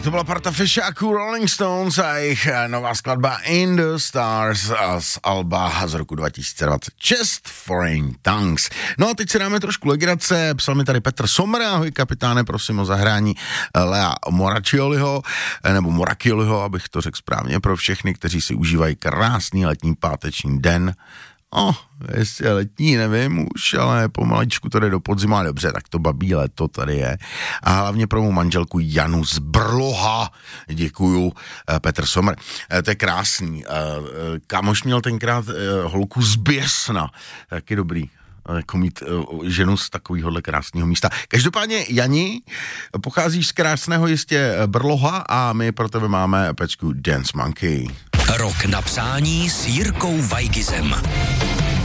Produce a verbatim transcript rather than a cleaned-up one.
Tak to byla parta Fešáků Rolling Stones a jejich nová skladba In the Stars z alba z roku dva tisíce dvacet šest Foreign Tongues. No a teď si dáme trošku legrace, psal mi tady Petr Sommer, ahoj kapitáne, prosím o zahrání Lea Moracchioliho, nebo Moracchioliho, abych to řekl správně, pro všechny, kteří si užívají krásný letní páteční den. Oh, jestli je letní, nevím už, ale pomaličku to jde do podzima, dobře, tak to babí leto tady je. A hlavně pro mou manželku Janu z Brloha, děkuju, Petr Sommer. To je krásný. Kámoš měl tenkrát holku z Běsna, taky dobrý. Jako mít ženu z takovýhohle krásného místa. Každopádně, Jani, pocházíš z krásného jistě Brloha a my pro tebe máme pečku Dance Monkey. Rok na přání s Jirkou Weigizem.